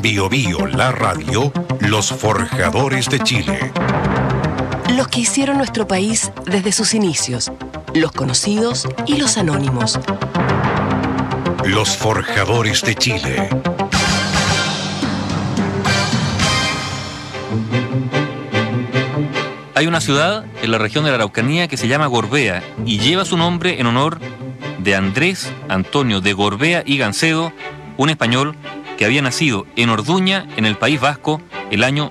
Bio Bio, la radio, los forjadores de Chile. Los que hicieron nuestro país desde sus inicios, los conocidos y los anónimos. Los forjadores de Chile. Hay una ciudad en la región de la Araucanía que se llama Gorbea y lleva su nombre en honor de Andrés Antonio de Gorbea y Gancedo, un español que había nacido en Orduña, en el País Vasco, el año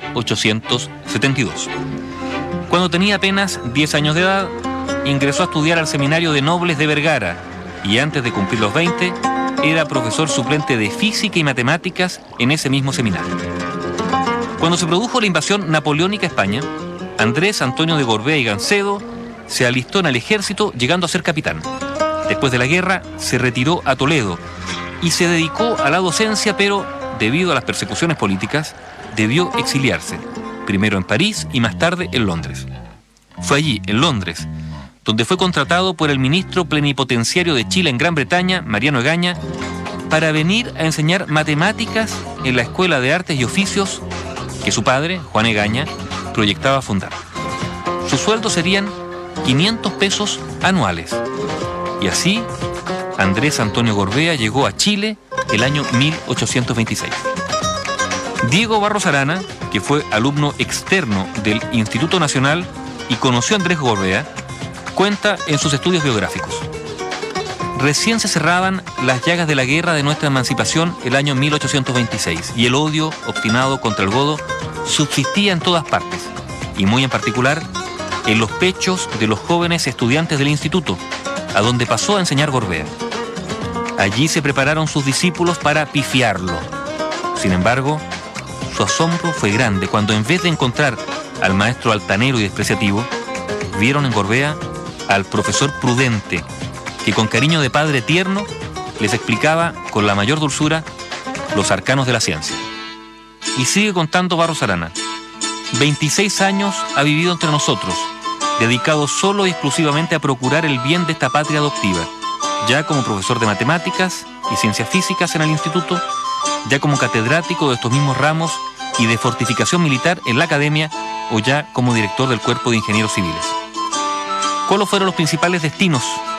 1872. Cuando tenía apenas 10 años de edad, ingresó a estudiar al Seminario de Nobles de Vergara y antes de cumplir los 20, era profesor suplente de Física y Matemáticas en ese mismo seminario. Cuando se produjo la invasión napoleónica a España, Andrés Antonio de Gorbea y Gancedo se alistó en el ejército, llegando a ser capitán. Después de la guerra, se retiró a Toledo y se dedicó a la docencia, pero debido a las persecuciones políticas, debió exiliarse, primero en París y más tarde en Londres. Fue allí, en Londres, donde fue contratado por el ministro plenipotenciario de Chile en Gran Bretaña, Mariano Egaña, para venir a enseñar matemáticas en la Escuela de Artes y Oficios que su padre, Juan Egaña, proyectaba fundar. Su sueldo serían 500 pesos anuales. Y así, Andrés Antonio Gorbea llegó a Chile el año 1826. Diego Barros Arana, que fue alumno externo del Instituto Nacional y conoció a Andrés Gorbea, cuenta en sus estudios biográficos: recién se cerraban las llagas de la guerra de nuestra emancipación el año 1826 y el odio obstinado contra el godo subsistía en todas partes, y muy en particular en los pechos de los jóvenes estudiantes del instituto, a donde pasó a enseñar Gorbea. Allí se prepararon sus discípulos para pifiarlo. Sin embargo, su asombro fue grande cuando, en vez de encontrar al maestro altanero y despreciativo, vieron en Gorbea al profesor prudente, que con cariño de padre tierno les explicaba con la mayor dulzura los arcanos de la ciencia. Y sigue contando Barros Arana: 26 años ha vivido entre nosotros, dedicado solo y exclusivamente a procurar el bien de esta patria adoptiva, ya como profesor de matemáticas y ciencias físicas en el instituto, ya como catedrático de estos mismos ramos y de fortificación militar en la academia, o ya como director del Cuerpo de Ingenieros Civiles. ¿Cuáles fueron los principales destinos